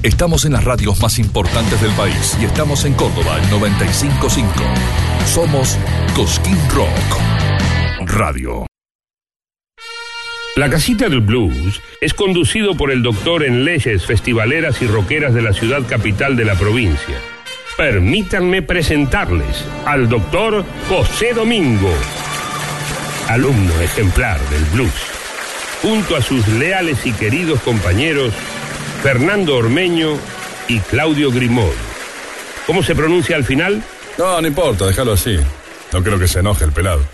Estamos en las radios más importantes del país y estamos en Córdoba en 95.5. Somos Cosquín Rock Radio. La Casita del Blues es conducido por el doctor en leyes festivaleras y rockeras de la ciudad capital de la provincia. Permítanme presentarles al doctor José Domingo, alumno ejemplar del blues, junto a sus leales y queridos compañeros Fernando Ormeño y Claudio Grimaud. ¿Cómo se pronuncia al final? No importa, déjalo así. No creo que se enoje el pelado.